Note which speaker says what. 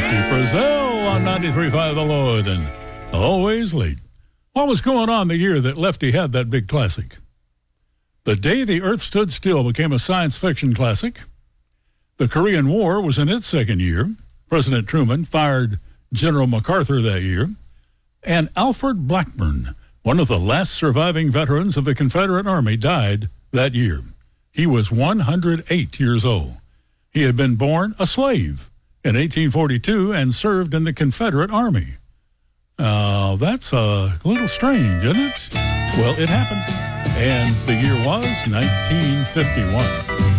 Speaker 1: Lefty Frizzell on 93.5 The Lord, and always late. What was going on the year that Lefty had that big classic? The Day the Earth Stood Still became a science fiction classic. The Korean War was in its second year. President Truman fired General MacArthur that year. And Alfred Blackburn, one of the last surviving veterans of the Confederate Army, died that year. He was 108 years old. He had been born a slave in 1842 and served in the Confederate Army. That's a little strange, isn't it? Well, it happened, and the year was 1951.